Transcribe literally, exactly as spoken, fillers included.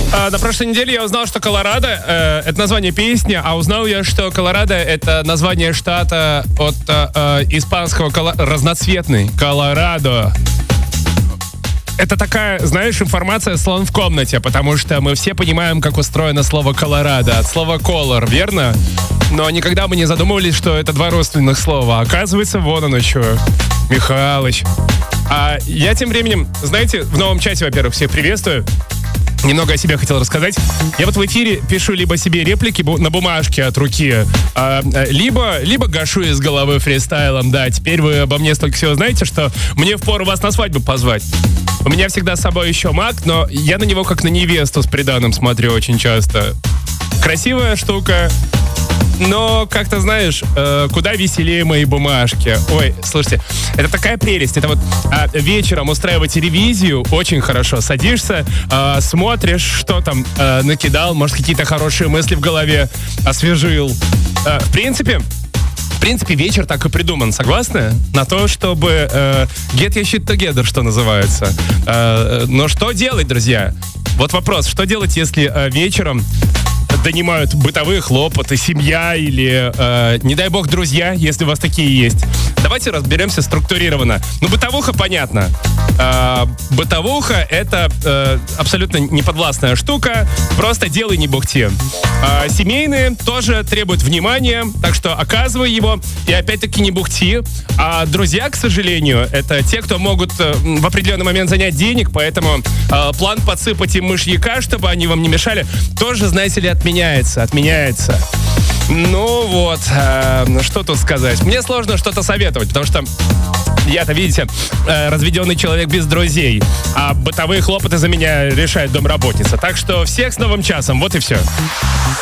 А, на прошлой неделе я узнал, что Колорадо э, это название песни, а узнал я, что Колорадо это название штата от э, испанского коло... разноцветный. Колорадо. Это такая, знаешь, информация слон в комнате, потому что мы все понимаем, как устроено слово Колорадо. От слова color, верно? Но никогда мы не задумывались, что это два родственных слова. Оказывается, вон оно что. Михалыч. А я тем временем, знаете, в новом чате, во-первых, всех приветствую. Немного о себе хотел рассказать. Я вот в эфире пишу либо себе реплики на бумажке от руки, а, либо, либо гашу из головы фристайлом. Да, теперь вы обо мне столько всего знаете, что мне впору вас на свадьбу позвать. У меня всегда с собой еще маг, но я на него как на невесту с приданым смотрю очень часто. Красивая штука, но, как-то, знаешь, э, куда веселее мои бумажки. Ой, слушайте, это такая прелесть. Это вот э, вечером устраивать ревизию очень хорошо. Садишься, э, смотришь, что там э, накидал, может, какие-то хорошие мысли в голове освежил. Э, в принципе... В принципе, вечер так и придуман, согласны? На то, чтобы э, get your shit together, что называется. Э, но что делать, друзья? Вот вопрос, что делать, если э, вечером донимают бытовые хлопоты, семья или, э, не дай бог, друзья, если у вас такие есть. Давайте разберемся структурированно. Ну, бытовуха, понятно. Э, бытовуха — это э, абсолютно неподвластная штука. Просто делай, не бухти. Э, семейные тоже требуют внимания, так что оказывай его и опять-таки не бухти. А друзья, к сожалению, это те, кто могут э, в определенный момент занять денег, поэтому э, план подсыпать им мышьяка, чтобы они вам не мешали, тоже, знаете ли, отменяется, отменяется. Ну вот, э, что тут сказать? Мне сложно что-то советовать, потому что я-то, видите, э, разведенный человек без друзей, а бытовые хлопоты за меня решает домработница. Так что всех с Новым часом, вот и все.